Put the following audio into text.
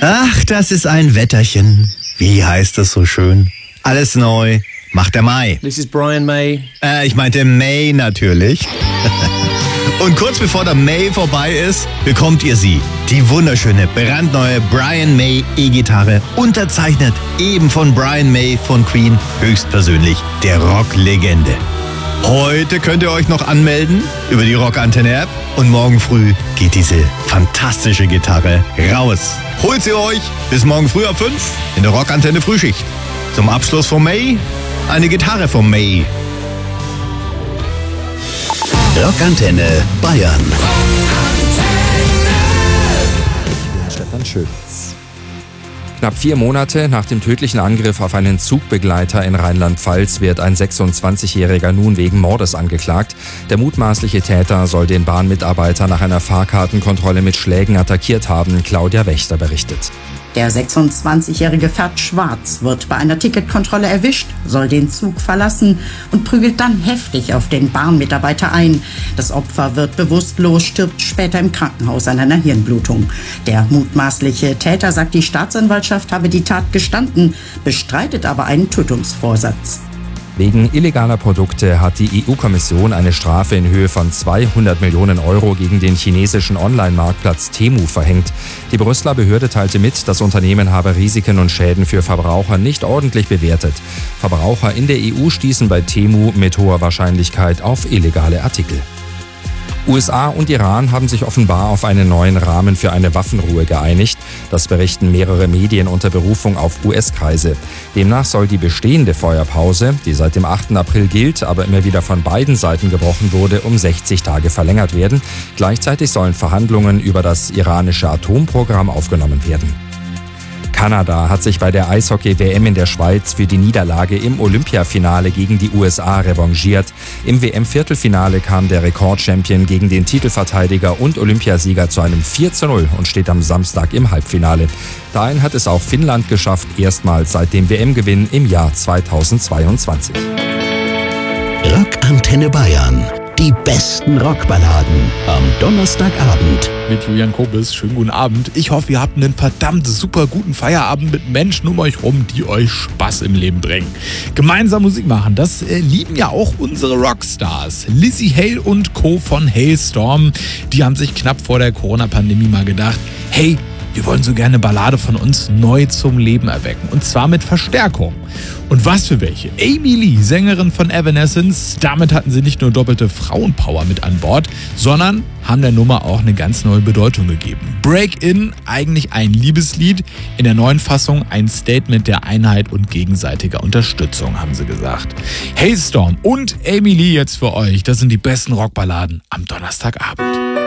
Ach, das ist ein Wetterchen. Wie heißt das so schön? Alles neu macht der Mai. This is Brian May. Ich meinte May natürlich. Und kurz bevor der May vorbei ist, bekommt ihr sie. Die wunderschöne, brandneue Brian May E-Gitarre, unterzeichnet eben von Brian May von Queen, höchstpersönlich der Rocklegende. Heute könnt ihr euch noch anmelden über die Rockantenne-App und morgen früh geht diese fantastische Gitarre raus. Holt sie euch bis morgen früh ab 5 in der Rockantenne Frühschicht. Zum Abschluss von May eine Gitarre von May. Rockantenne Bayern. Stefan Schötz. Knapp 4 Monate nach dem tödlichen Angriff auf einen Zugbegleiter in Rheinland-Pfalz wird ein 26-Jähriger nun wegen Mordes angeklagt. Der mutmaßliche Täter soll den Bahnmitarbeiter nach einer Fahrkartenkontrolle mit Schlägen attackiert haben, Claudia Wächter berichtet. Der 26-Jährige fährt schwarz, wird bei einer Ticketkontrolle erwischt, soll den Zug verlassen und prügelt dann heftig auf den Bahnmitarbeiter ein. Das Opfer wird bewusstlos, stirbt später im Krankenhaus an einer Hirnblutung. Der mutmaßliche Täter sagt, die Staatsanwaltschaft habe die Tat gestanden, bestreitet aber einen Tötungsvorsatz. Wegen illegaler Produkte hat die EU-Kommission eine Strafe in Höhe von 200 Millionen Euro gegen den chinesischen Online-Marktplatz Temu verhängt. Die Brüsseler Behörde teilte mit, das Unternehmen habe Risiken und Schäden für Verbraucher nicht ordentlich bewertet. Verbraucher in der EU stießen bei Temu mit hoher Wahrscheinlichkeit auf illegale Artikel. USA und Iran haben sich offenbar auf einen neuen Rahmen für eine Waffenruhe geeinigt. Das berichten mehrere Medien unter Berufung auf US-Kreise. Demnach soll die bestehende Feuerpause, die seit dem 8. April gilt, aber immer wieder von beiden Seiten gebrochen wurde, um 60 Tage verlängert werden. Gleichzeitig sollen Verhandlungen über das iranische Atomprogramm aufgenommen werden. Kanada hat sich bei der Eishockey-WM in der Schweiz für die Niederlage im Olympiafinale gegen die USA revanchiert. Im WM-Viertelfinale kam der Rekordchampion gegen den Titelverteidiger und Olympiasieger zu einem 4:0 und steht am Samstag im Halbfinale. Dahin hat es auch Finnland geschafft, erstmals seit dem WM-Gewinn im Jahr 2022. Rockantenne Bayern. Die besten Rockballaden am Donnerstagabend. Mit Julian Kobis, schönen guten Abend. Ich hoffe, ihr habt einen verdammt super guten Feierabend mit Menschen um euch rum, die euch Spaß im Leben bringen. Gemeinsam Musik machen, das lieben ja auch unsere Rockstars. Lzzy Hale und Co. von Halestorm, die haben sich knapp vor der Corona-Pandemie mal gedacht, hey, wir wollen so gerne eine Ballade von uns neu zum Leben erwecken. Und zwar mit Verstärkung. Und was für welche? Amy Lee, Sängerin von Evanescence. Damit hatten sie nicht nur doppelte Frauenpower mit an Bord, sondern haben der Nummer auch eine ganz neue Bedeutung gegeben. Break In, eigentlich ein Liebeslied. In der neuen Fassung ein Statement der Einheit und gegenseitiger Unterstützung, haben sie gesagt. Halestorm und Amy Lee jetzt für euch. Das sind die besten Rockballaden am Donnerstagabend.